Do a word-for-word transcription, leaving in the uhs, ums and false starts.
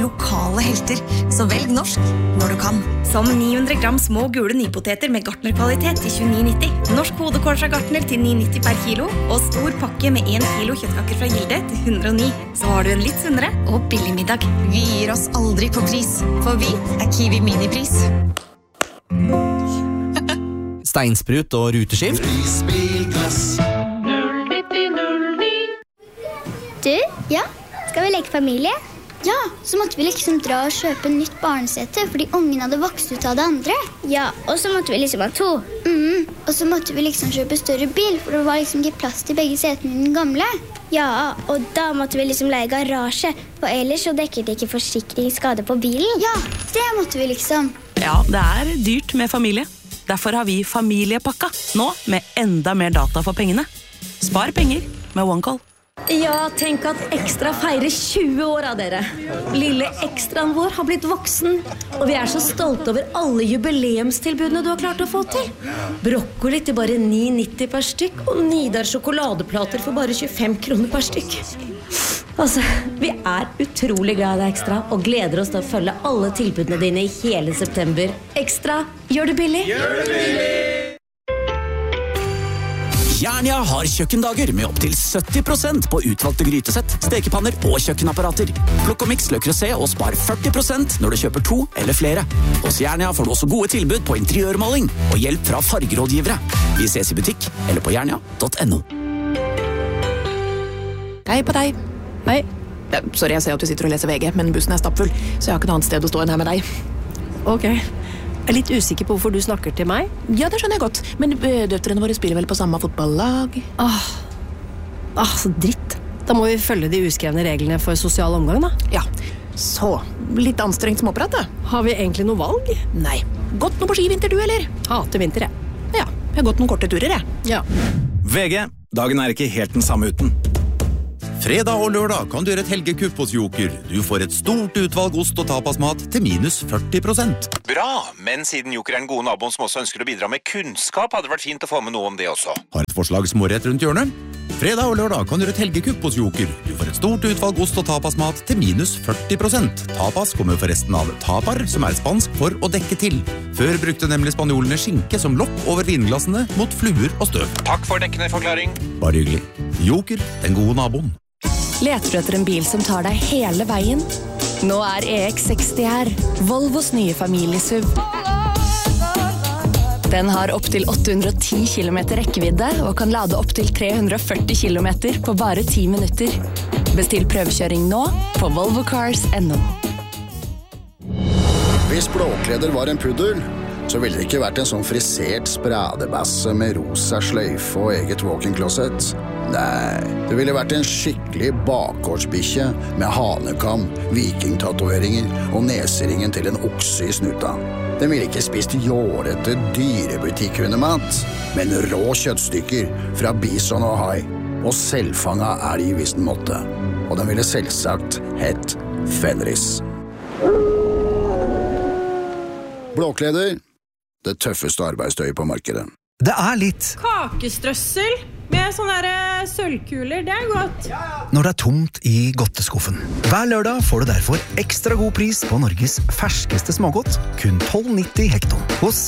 lokale helter, så velg norsk når du kan. Som ni hundre gram små gule nypoteter med Gartner-kvalitet til tjueni nitti. Norsk hodekål fra Gartner til ni nitti per kilo, og stor pakke med en kilo kjøttkaker fra Gilde til hundre og ni. Så har du en litt sunnere og billig middag. Vi gir oss aldri på pris, for vi er Kiwi Minipris. Steinsprut og ruteskift. Du, ja, skal vi leke familie? Ja, så måtte vi liksom dra og kjøpe nytt barnesete, fordi ungen hadde vokst ut av det andre. Ja, og så måtte vi liksom ha to. Mm, og så måtte vi liksom kjøpe større bil, for det var liksom ikke plass til begge setene i den gamle. Ja, og da måtte vi liksom leie garasje, for ellers så dekket ikke forsikringsskade på bilen. Ja, det måtte vi liksom. Ja, det er dyrt med familie. Derfor har vi familiepakka, nå med enda mer data for pengene. Spar penger med OneCall. Ja, tenk at Ekstra feirer tjue år av dere. Lille ekstraen vår har blitt voksen, og vi er så stolte over alle jubileumstilbudene du har klart å få til. Brokkoli til bare ni nitti per stykk, og Nidar sjokoladeplater for bare tjuefem kroner per stykk. Altså, vi er utrolig glad i deg, Ekstra, og gleder oss til å følge alle tilbudene dine i hele september. Ekstra, gjør det billig! Gjør det billig! Jernia har kjøkkendager med opp til sytti prosent på utvalgte grytesett, stekepanner og kjøkkenapparater. Plukk og miks Le Creuset og spar førti prosent når du kjøper to eller flere. Hos Jernia får du også gode tilbud på interiørmaling og hjelp fra fargerådgivere. Vi ses i butikk eller på jernia punktum no. Hei på deg. Hei. Ja, sorry, jeg ser at du sitter og leser V G, men bussen er stappfull, så jeg har ikke noe annet sted å stå enn her med deg. Ok. Jeg er litt usikker på hvorfor du snakker til meg. Ja, det skjønner jeg godt, men døtrene våre spiller vel på samme fotballag? Åh, ah, så dritt. Da må vi følge de uskrevne reglene for sosial omgang, da. Ja, så litt anstrengt småprat, da. Har vi egentlig noe valg? Nei. Gått noe på skivinter, du, eller? Hater vinter, jeg. Ja, jeg har gått noen korte turer, jeg. Ja. V G, dagen er ikke helt den samme uten. Fredag og lørdag kan du gjøre et helgekupp hos Joker. Du får et stort utvalg ost og tapasmat til minus førti prosent. Bra, men siden Joker er en god naboen som også ønsker å bidra med kunnskap, hadde det vært fint å få med noe om det også. Har et forslag smårett rundt hjørnet? Fredag og lørdag kan du gjøre et helgekupp hos Joker. Du får et stort utvalg ost og tapasmat til minus førti prosent. Tapas kommer forresten av tapar, som er spansk for å dekke til. Før brukte nemlig spanjolene skinke som lokk over vinglassene mot fluer og støv. Takk for dekkende forklaring. Bare hyggelig. Joker, den gode naboen. Leter du etter en bil som tar deg hele veien? Nå er E X seksti her, Volvos nye familiesuv. Den har opp til åtte hundre og ti kilometer rekkevidde og kan lade opp til tre hundre og førti kilometer på bare ti minutter. Bestill prøvekjøring nå på volvo cars punktum no. Hvis Blåkleder var en puddel, så ville det ikke vært en sånn frisert spradebasse med rosa sløyfe og eget walk-in-closet. Nei, det ville vært en skikkelig bakgårdsbikkje med hanekam, vikingtatoveringer og neseringen til en okse i snuta. Den ville ikke spist jårete dyrebutikk-hundemat, men rå kjøttstykker fra bison og hai, og selvfanga elg hvis den måtte. Og den ville selvsagt hett Fenris. Blåkleder, det tøffeste arbeidstøyet på markedet. Det er litt kakestrøssel med sånne der sølvkuler, det er godt. Når det er tomt i godteskuffen. Hver lørdag får du derfor ekstra god pris på Norges ferskeste smågodt, kun tolv nitti hekton hos